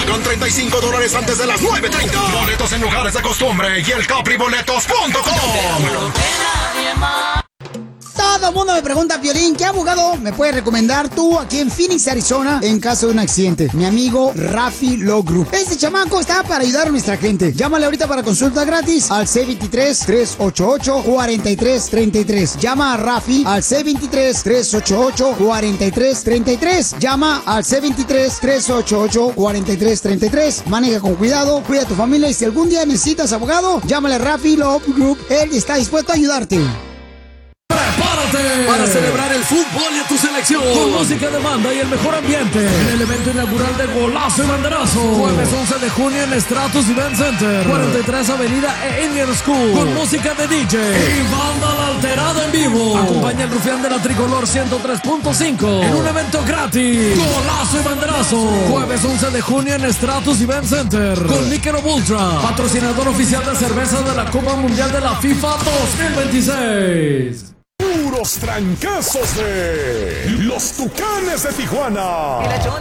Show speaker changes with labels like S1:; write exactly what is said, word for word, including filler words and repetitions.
S1: Pagan treinta y cinco dólares antes de las nueve treinta. Boletos en lugares de costumbre y el capri boletos punto com.
S2: Todo el mundo me pregunta, Piolín, ¿qué abogado me puedes recomendar tú aquí en Phoenix, Arizona, en caso de un accidente? Mi amigo Rafi Law Group. Este chamaco está para ayudar a nuestra gente. Llámale ahorita para consulta gratis al seis dos tres, tres ocho ocho, cuatro tres tres tres. Llama a Rafi al seis dos tres, tres ocho ocho, cuatro tres tres tres. Llama al seis dos tres, tres ocho ocho, cuatro tres tres tres. Maneja con cuidado, cuida a tu familia y si algún día necesitas abogado, llámale a Rafi Law Group. Él está dispuesto a ayudarte.
S3: ¡Prepárate para celebrar el fútbol y a tu selección! Con música de banda y el mejor ambiente en el evento inaugural de Golazo y Banderazo. Jueves once de junio en Stratus Event Center, cuarenta y tres Avenida e Indian School. Con música de D J y banda La Alterada en vivo. Acompaña el rufián de la Tricolor ciento tres punto cinco en un evento gratis. Golazo y Banderazo. Jueves once de junio en Stratus Event Center. Con Michelob Ultra, patrocinador oficial de cerveza de la Copa Mundial de la FIFA dos mil veintiséis.
S4: Puros trancazos de los Tucanes de Tijuana.